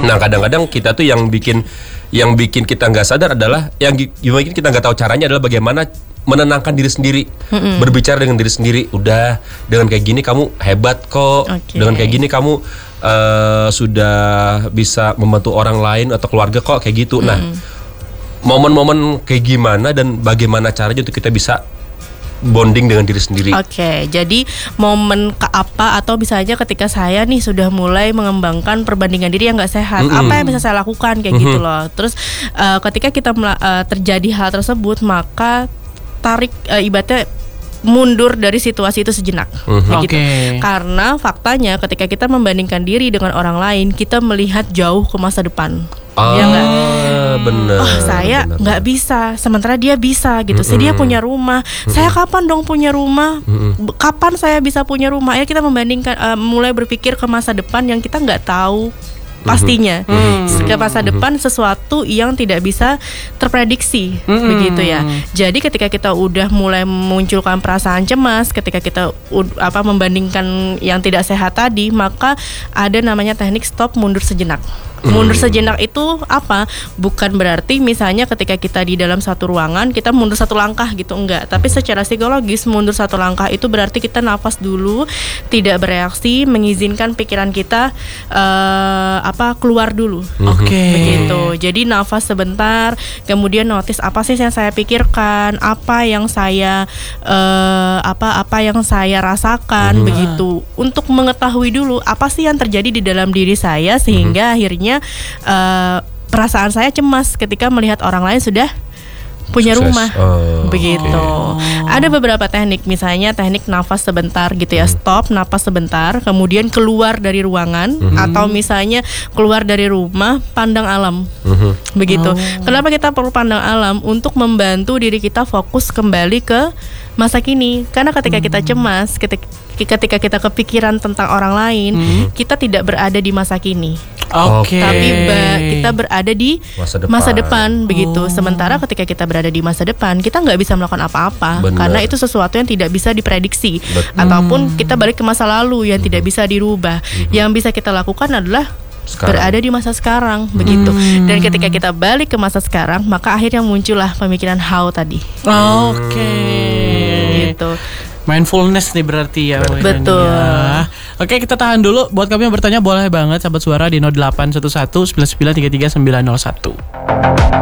Nah kadang-kadang kita tuh yang bikin kita nggak sadar adalah yang bikin kita nggak tahu caranya adalah bagaimana menenangkan diri sendiri, berbicara dengan diri sendiri. Udah, dengan kayak gini kamu hebat kok. Dengan kayak gini kamu sudah bisa membantu orang lain atau keluarga kok, kayak gitu. Nah, momen-momen kayak gimana dan bagaimana caranya untuk kita bisa bonding dengan diri sendiri. Jadi momen apa atau bisa aja ketika saya nih sudah mulai mengembangkan perbandingan diri yang nggak sehat, apa yang bisa saya lakukan kayak gitu loh. Terus ketika kita terjadi hal tersebut, maka tarik ibaratnya mundur dari situasi itu sejenak. Gitu. Karena faktanya ketika kita membandingkan diri dengan orang lain, kita melihat jauh ke masa depan. Ya nggak? Bener. Saya nggak bisa, sementara dia bisa gitu. Dia punya rumah. Saya kapan dong punya rumah? Kapan saya bisa punya rumah? Ya kita membandingkan, mulai berpikir ke masa depan yang kita nggak tahu pastinya. Ke masa depan sesuatu yang tidak bisa terprediksi, begitu ya. Jadi ketika kita udah mulai memunculkan perasaan cemas, ketika kita membandingkan yang tidak sehat tadi, maka ada namanya teknik stop mundur sejenak. Mundur sejenak itu apa? Bukan berarti misalnya ketika kita di dalam satu ruangan kita mundur satu langkah gitu, enggak. Tapi secara psikologis mundur satu langkah itu berarti kita nafas dulu, tidak bereaksi, mengizinkan pikiran kita keluar dulu. Begitu. Jadi nafas sebentar, kemudian notice apa sih yang saya pikirkan, apa yang saya rasakan, begitu. Untuk mengetahui dulu apa sih yang terjadi di dalam diri saya sehingga akhirnya perasaan saya cemas ketika melihat orang lain sudah punya rumah, begitu. Ada beberapa teknik, misalnya teknik nafas sebentar gitu ya, stop, nafas sebentar, kemudian keluar dari ruangan, atau misalnya keluar dari rumah, pandang alam, begitu. Kenapa kita perlu pandang alam? Untuk membantu diri kita fokus kembali ke masa kini. Karena ketika kita cemas, ketika kita kepikiran tentang orang lain, kita tidak berada di masa kini. Tapi kita berada di masa depan, begitu. Sementara ketika kita berada di masa depan, kita nggak bisa melakukan apa-apa. Karena itu sesuatu yang tidak bisa diprediksi. Ataupun kita balik ke masa lalu yang tidak bisa dirubah. Yang bisa kita lakukan adalah berada di masa sekarang, begitu. Dan ketika kita balik ke masa sekarang, maka akhirnya muncullah pemikiran how tadi. Gitu. Mindfulness nih berarti ya. Betul. Ya. Oke, kita tahan dulu. Buat kami yang bertanya boleh banget sahabat suara di 0811 9933 901.